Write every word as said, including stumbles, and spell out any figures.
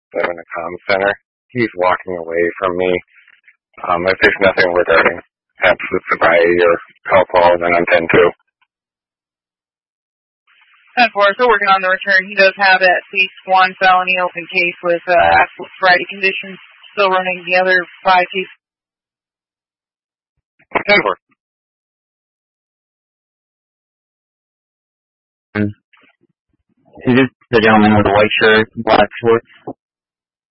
in the comm center. He's walking away from me. Um, if there's nothing regarding absolute sobriety or alcohol, then I'm ten two. ten four, so working on the return. He does have at least one felony open case with uh, absolute sobriety conditions. Still running the other five cases. ten four. Is this the gentleman with the white shirt, black shorts?